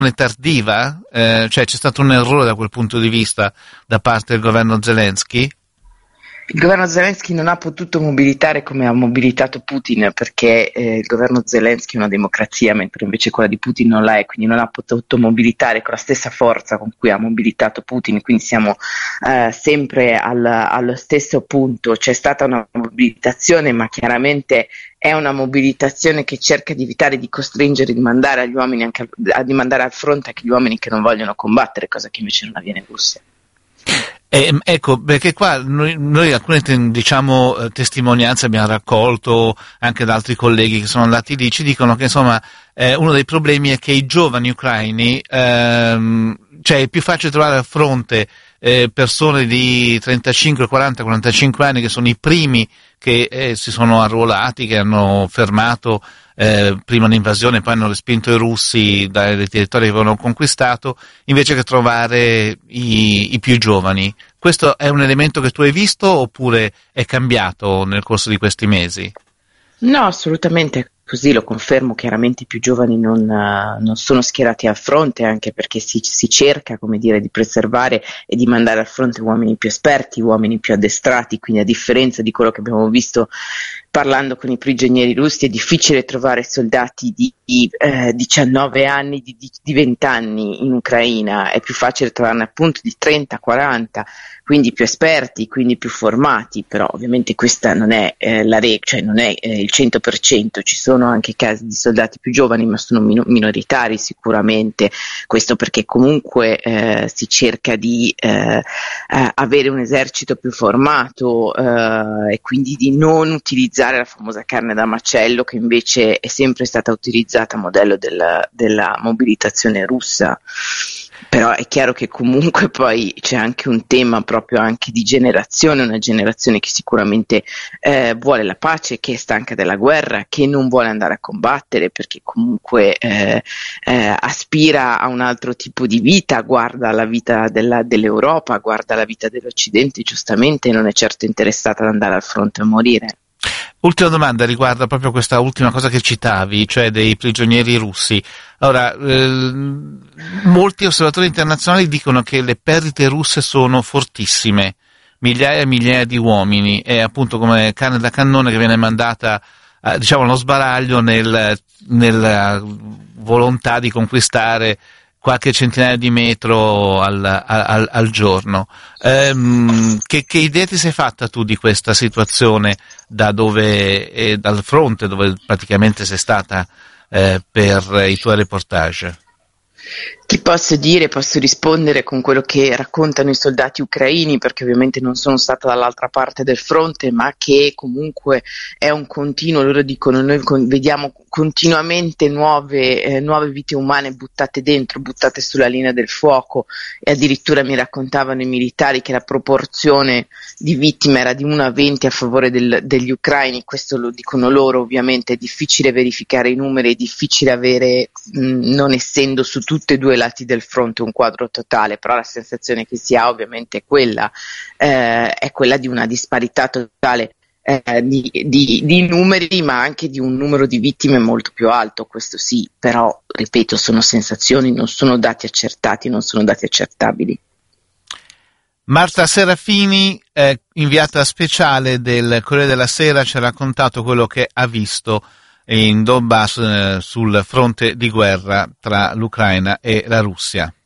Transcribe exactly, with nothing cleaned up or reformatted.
tardiva? Eh, cioè c'è stato un errore da quel punto di vista da parte del governo Zelensky? Il governo Zelensky non ha potuto mobilitare come ha mobilitato Putin, perché eh, il governo Zelensky è una democrazia, mentre invece quella di Putin non la è, quindi non ha potuto mobilitare con la stessa forza con cui ha mobilitato Putin, quindi siamo eh, sempre al, allo stesso punto. C'è stata una mobilitazione, ma chiaramente è una mobilitazione che cerca di evitare di costringere, di mandare agli uomini anche a, di mandare al fronte anche gli uomini che non vogliono combattere, cosa che invece non avviene in Russia. Eh, ecco, perché qua noi, noi alcune diciamo testimonianze abbiamo raccolto anche da altri colleghi che sono andati lì, ci dicono che insomma eh, uno dei problemi è che i giovani ucraini, ehm, cioè è più facile trovare a fronte eh, persone di trentacinque, quaranta, quarantacinque anni che sono i primi che eh, si sono arruolati, che hanno fermato eh, prima l'invasione, poi hanno respinto i russi dai territori che avevano conquistato, invece che trovare i, i più giovani. Questo è un elemento che tu hai visto oppure è cambiato nel corso di questi mesi? No, assolutamente così, lo confermo. Chiaramente i più giovani non, uh, non sono schierati al fronte, anche perché si, si cerca, come dire, di preservare e di mandare al fronte uomini più esperti, uomini più addestrati, quindi a differenza di quello che abbiamo visto parlando con i prigionieri russi, è difficile trovare soldati di, di eh, diciannove anni, di, di, di venti anni in Ucraina, è più facile trovarne appunto di trenta, quaranta, quindi più esperti, quindi più formati, però ovviamente questa non è eh, la regola, cioè non è eh, il cento per cento, ci sono anche casi di soldati più giovani, ma sono min- minoritari sicuramente, questo perché comunque eh, si cerca di eh, eh, avere un esercito più formato eh, e quindi di non utilizzare la famosa carne da macello, che invece è sempre stata utilizzata a modello della, della mobilitazione russa. Però è chiaro che comunque poi c'è anche un tema proprio anche di generazione, una generazione che sicuramente eh, vuole la pace, che è stanca della guerra, che non vuole andare a combattere perché comunque eh, eh, aspira a un altro tipo di vita, guarda la vita della, dell'Europa, guarda la vita dell'Occidente giustamente, e non è certo interessata ad andare al fronte a morire. Ultima domanda riguarda proprio questa ultima cosa che citavi, cioè dei prigionieri russi. Ora, eh, molti osservatori internazionali dicono che le perdite russe sono fortissime, migliaia e migliaia di uomini, è appunto come carne da cannone che viene mandata, eh, diciamo, allo sbaraglio nel, nella volontà di conquistare qualche centinaio di metro al, al, al giorno. Ehm, che, che idea ti sei fatta tu di questa situazione da dove, eh, dal fronte dove praticamente sei stata eh, per i tuoi reportage? Ti posso dire, posso rispondere con quello che raccontano i soldati ucraini, perché ovviamente non sono stata dall'altra parte del fronte, ma che comunque è un continuo, loro dicono, noi con, vediamo continuamente nuove, eh, nuove vite umane buttate dentro, buttate sulla linea del fuoco, e addirittura mi raccontavano i militari che la proporzione di vittime era di uno a venti a favore del, degli ucraini. Questo lo dicono loro, ovviamente è difficile verificare i numeri, è difficile avere, mh, non essendo su tutte e due lati del fronte un quadro totale, però la sensazione che si ha ovviamente è quella, eh, è quella di una disparità totale eh, di, di, di numeri, ma anche di un numero di vittime molto più alto, questo sì, però ripeto, sono sensazioni, non sono dati accertati, non sono dati accertabili. Marta Serafini, eh, inviata speciale del Corriere della Sera, ci ha raccontato quello che ha visto in Donbass, eh, sul fronte di guerra tra l'Ucraina e la Russia.